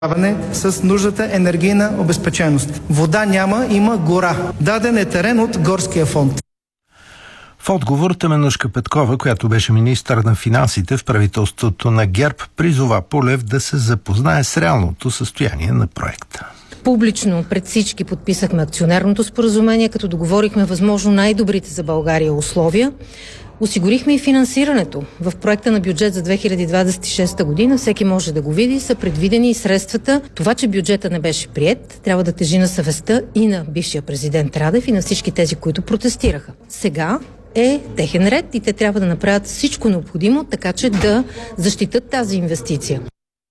с нуждата енергийна обезпеченост. Вода няма, има гора. Даден е терен от горския фонд. В отговор Теменужка Петкова, която беше министър на финансите в правителството на ГЕРБ, призова Пулев да се запознае с реалното състояние на проекта. Публично пред всички подписахме акционерното споразумение, като договорихме възможно най-добрите за България условия. Осигурихме и финансирането. В проекта на бюджет за 2026 година, всеки може да го види, са предвидени и средствата. Това, че бюджета не беше приет, трябва да тежи на съвестта и на бившия президент Радев и на всички тези, които протестираха. Сега е техен ред и те трябва да направят всичко необходимо, така че да защитат тази инвестиция.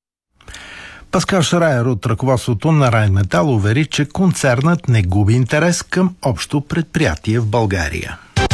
Паскал Шрайер от ръководството на Райнметал увери, че концернът не губи интерес към общо предприятие в България.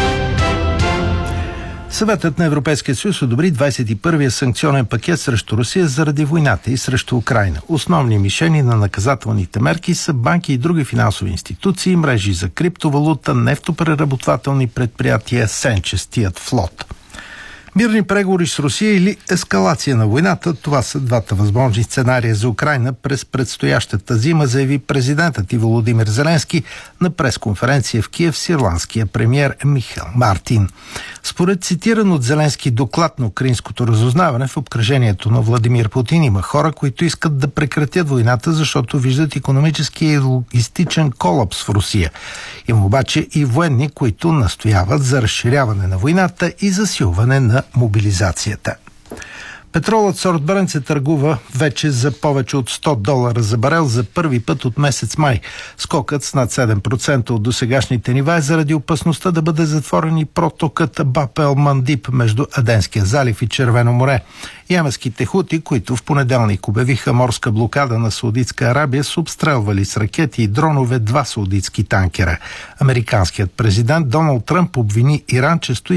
Съветът на Европейския съюз одобри 21-я санкционен пакет срещу Русия заради войната и срещу Украйна. Основни мишени на наказателните мерки са банки и други финансови институции, мрежи за криптовалута, нефтопреработвателни предприятия, сенчестият флот. Мирни преговори с Русия или ескалация на войната – това са двата възможни сценария за Украйна през предстоящата зима, заяви президентът и Володимир Зеленски на пресконференция в Киев с ирландския премиер Михаил Мартин. Според цитиран от Зеленски доклад на украинското разузнаване, в обкръжението на Владимир Путин има хора, които искат да прекратят войната, защото виждат икономически и логистичен колапс в Русия. Има обаче и военни, които настояват за разширяване на войната и засилване на мобилизацията. Петролът сорт Брент се търгува вече за повече от $100 за барел за първи път от месец май. Скокът с над 7% от досегашните нива е заради опасността да бъде затворен и протокът Баб ел Мандиб между Аденския залив и Червено море. Йеменските хути, които в понеделник обявиха морска блокада на Саудитска Арабия, са обстрелвали с ракети и дронове 2 саудитски танкера. Американският президент Доналд Тръмп обвини Иран, че стои